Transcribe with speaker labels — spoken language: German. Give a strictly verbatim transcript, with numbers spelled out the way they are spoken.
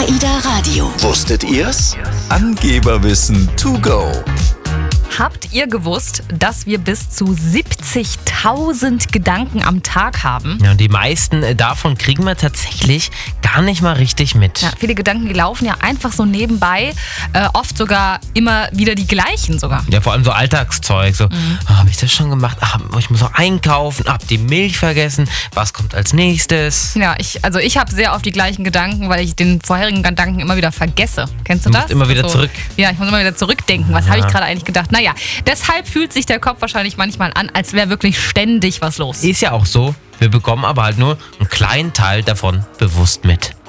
Speaker 1: AIDA Radio.
Speaker 2: Wusstet ihr's? Angeberwissen to go.
Speaker 3: Habt ihr gewusst, dass wir bis zu siebzigtausend Gedanken am Tag haben?
Speaker 4: Ja, und die meisten davon kriegen wir tatsächlich gar nicht mal richtig mit.
Speaker 3: Ja, viele Gedanken, die laufen ja einfach so nebenbei, äh, oft sogar immer wieder die gleichen sogar.
Speaker 4: Ja, vor allem so Alltagszeug, so,
Speaker 3: Mhm.
Speaker 4: oh, habe ich das schon gemacht? Ach, ich muss noch einkaufen, hab die Milch vergessen, was kommt als nächstes?
Speaker 3: Ja, ich, also ich habe sehr oft die gleichen Gedanken, weil ich den vorherigen Gedanken immer wieder vergesse. Kennst du
Speaker 4: Du
Speaker 3: das?
Speaker 4: musst immer wieder
Speaker 3: Also,
Speaker 4: zurück.
Speaker 3: Ja, ich muss immer wieder zurückdenken. Was
Speaker 4: Ja.
Speaker 3: habe ich gerade eigentlich gedacht? Naja, deshalb fühlt sich der Kopf wahrscheinlich manchmal an, als wäre wirklich ständig was los.
Speaker 4: Ist ja auch so, wir bekommen aber halt nur einen kleinen Teil davon bewusst mit.